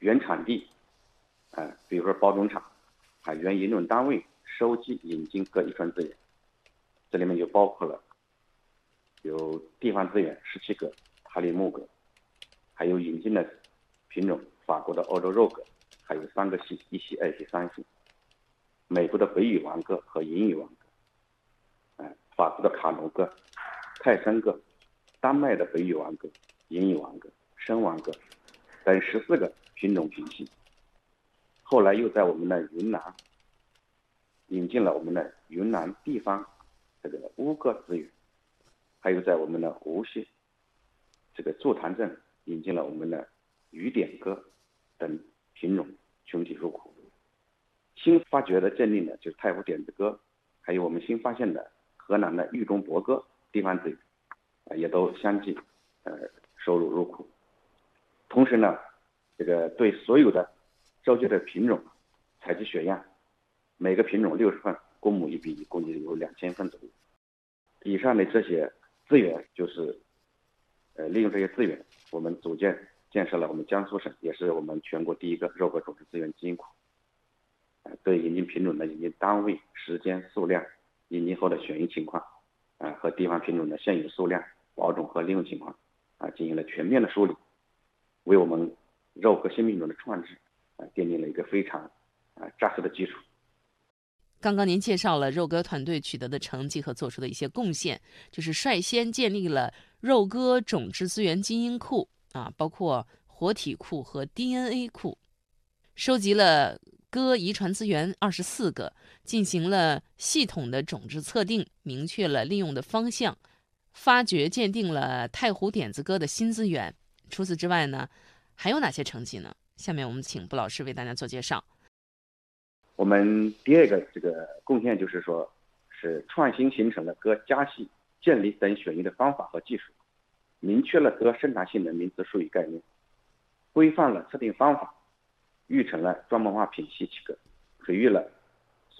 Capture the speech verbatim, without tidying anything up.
原产地，呃，比如说包种厂，啊，原引种单位收集引进各遗传资源，这里面就包括了有地方资源十七个，哈里木葛，还有引进的品种法国的欧洲肉葛，还有三个系，一系、二系、三系，美国的北羽王葛和银羽王葛，呃，法国的卡农葛、泰森葛，丹麦的北羽王葛、银羽王葛、深王葛等十四个品种品系。后来又在我们的云南引进了我们的云南地方这个乌葛资源，还有在我们的无锡这个座潭镇引进了我们的雨点葛等品种群体入库。新发掘的鉴定的就是太湖点子葛，还有我们新发现的河南的豫中博葛地方资源，啊，也都相继呃收入入库。同时呢，这个对所有的收集的品种采集血样，每个品种六十份，公母一比一，共计有两千份左右。以上的这些资源，就是呃利用这些资源，我们组建建设了我们江苏省，也是我们全国第一个肉鸽种子资源基因库。呃，对引进品种的引进单位、时间、数量、引进后的选育情况，啊、呃、和地方品种的现有数量、保种和利用情况，啊、呃、进行了全面的梳理，为我们肉鸽新品种的创制啊、呃、奠定了一个非常啊、呃、扎实的基础。 刚刚您介绍了肉鸽团队取得的成绩和做出的一些贡献，就是率先建立了肉鸽种质资源基因库啊，包括活体库和 D N A 库，收集了鸽遗传资源二十四个，进行了系统的种质测定，明确了利用的方向，发掘鉴定了太湖点子鸽的新资源。除此之外呢，还有哪些成绩呢？下面我们请布老师为大家做介绍。 我们第二个这个贡献就是说，是创新形成了鸽家系建立等选育的方法和技术，明确了鸽生产性的名词术语概念，规范了测定方法，育成了专门化品系七个，培育了